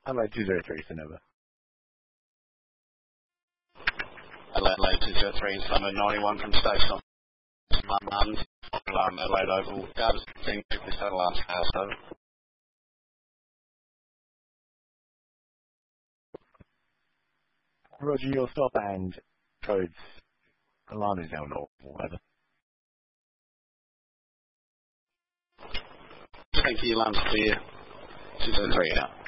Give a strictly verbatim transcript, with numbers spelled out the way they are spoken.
Hello, two zero three, Sonova. Adelaide two zero three, Sunday ninety-one from station. Um, um, Adelaide Oval. Guards being quickly started last house, over. Roger, your stop and codes. Alarm is now normal, over. Thank you, alarm's clear. two zero three out.